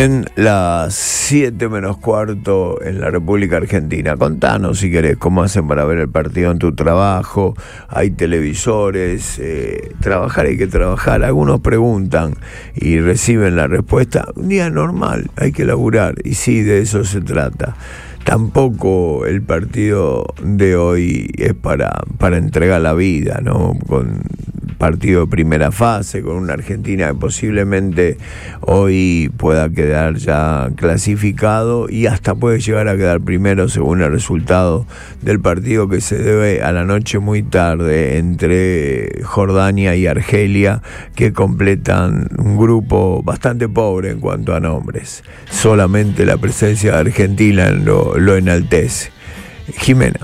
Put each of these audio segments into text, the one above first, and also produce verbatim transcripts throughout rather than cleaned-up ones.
En las siete menos cuarto en la República Argentina. Contanos si querés cómo hacen para ver el partido en tu trabajo. Hay televisores, eh, trabajar hay que trabajar. Algunos preguntan y reciben la respuesta. Un día normal, hay que laburar. Y sí, de eso se trata. Tampoco el partido de hoy es para, para entregar la vida, ¿no? Con partido de primera fase, con una Argentina que posiblemente hoy pueda quedar ya clasificado y hasta puede llegar a quedar primero según el resultado del partido que se debe a la noche muy tarde entre Jordania y Argelia, que completan un grupo bastante pobre en cuanto a nombres. Solamente la presencia de Argentina lo, lo enaltece. Jimena.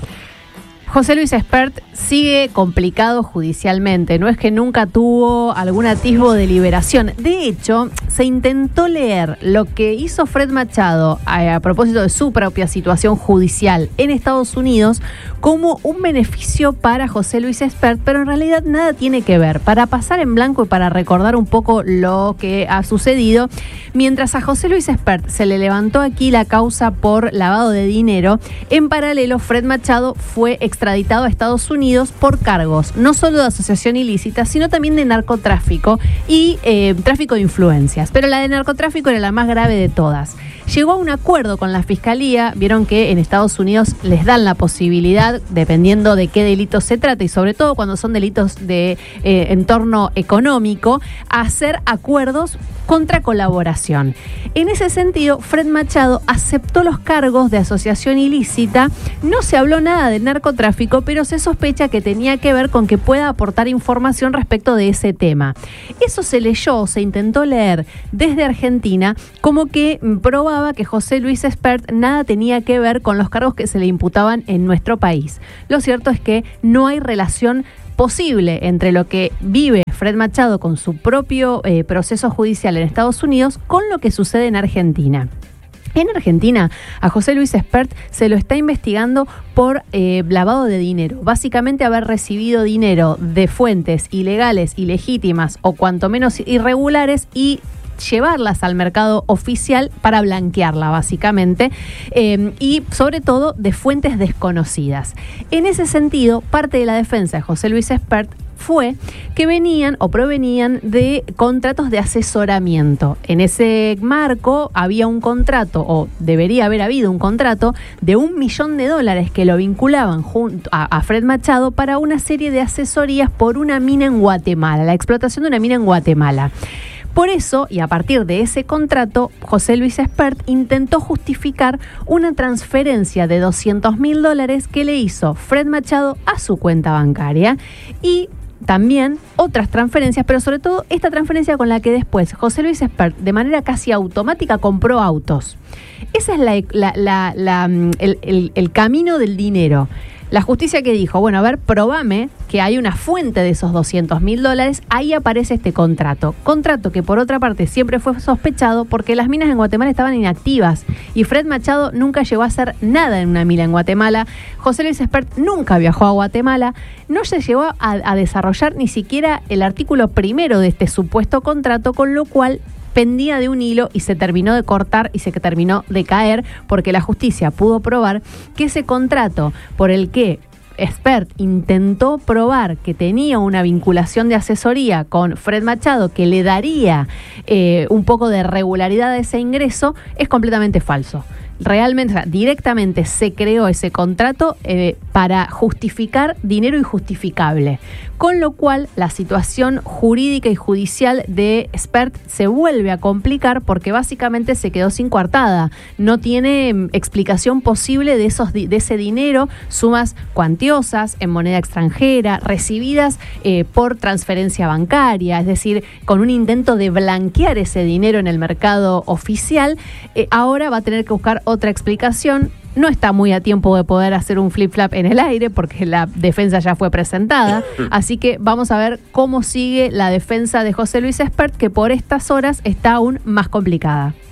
José Luis Espert sigue complicado judicialmente, no es que nunca tuvo algún atisbo de liberación. De hecho, se intentó leer lo que hizo Fred Machado a, a propósito de su propia situación judicial en Estados Unidos como un beneficio para José Luis Espert, pero en realidad nada tiene que ver. Para pasar en blanco y para recordar un poco lo que ha sucedido, mientras a José Luis Espert se le levantó aquí la causa por lavado de dinero, en paralelo Fred Machado fue extraditado a Estados Unidos por cargos no solo de asociación ilícita, sino también de narcotráfico y eh, tráfico de influencias. Pero la de narcotráfico era la más grave de todas. Llegó a un acuerdo con la Fiscalía, vieron que en Estados Unidos les dan la posibilidad, dependiendo de qué delitos se trata, y sobre todo cuando son delitos de eh, entorno económico, a hacer acuerdos contra colaboración. En ese sentido, Fred Machado aceptó los cargos de asociación ilícita. No se habló nada de narcotráfico, pero se sospecha que tenía que ver con que pueda aportar información respecto de ese tema. Eso se leyó, se intentó leer desde Argentina como que probaba que José Luis Espert nada tenía que ver con los cargos que se le imputaban en nuestro país. Lo cierto es que no hay relación posible entre lo que vive Fred Machado con su propio eh, proceso judicial en Estados Unidos con lo que sucede en Argentina. En Argentina, a José Luis Espert se lo está investigando por eh, lavado de dinero. Básicamente haber recibido dinero de fuentes ilegales, ilegítimas o cuanto menos irregulares y llevarlas al mercado oficial para blanquearla, básicamente, eh, y sobre todo de fuentes desconocidas. En ese sentido, parte de la defensa de José Luis Espert fue que venían o provenían de contratos de asesoramiento. En ese marco había un contrato, o debería haber habido un contrato, de un millón de dólares que lo vinculaban junto a, a Fred Machado para una serie de asesorías por una mina en Guatemala, la explotación de una mina en Guatemala. Por eso, y a partir de ese contrato, José Luis Espert intentó justificar una transferencia de doscientos mil dólares que le hizo Fred Machado a su cuenta bancaria y también otras transferencias, pero sobre todo esta transferencia con la que después José Luis Espert de manera casi automática compró autos. Ese es la, la, la, la, el, el, el camino del dinero. La justicia que dijo, bueno, a ver, probame que hay una fuente de esos doscientos mil dólares, ahí aparece este contrato. Contrato que por otra parte siempre fue sospechado porque las minas en Guatemala estaban inactivas y Fred Machado nunca llegó a hacer nada en una mina en Guatemala. José Luis Espert nunca viajó a Guatemala, no se llegó a, a desarrollar ni siquiera el artículo primero de este supuesto contrato, con lo cual pendía de un hilo y se terminó de cortar y se terminó de caer porque la justicia pudo probar que ese contrato por el que Espert intentó probar que tenía una vinculación de asesoría con Fred Machado que le daría eh, un poco de regularidad a ese ingreso es completamente falso. Realmente, o sea, directamente se creó ese contrato eh, para justificar dinero injustificable. Con lo cual, la situación jurídica y judicial de Espert se vuelve a complicar porque básicamente se quedó sin coartada. No tiene mm, explicación posible de, esos, de ese dinero, sumas cuantiosas en moneda extranjera, recibidas eh, por transferencia bancaria, es decir, con un intento de blanquear ese dinero en el mercado oficial. Eh, ahora va a tener que buscar otra explicación. No está muy a tiempo de poder hacer un flip-flap en el aire porque la defensa ya fue presentada. Así que vamos a ver cómo sigue la defensa de José Luis Espert, que por estas horas está aún más complicada.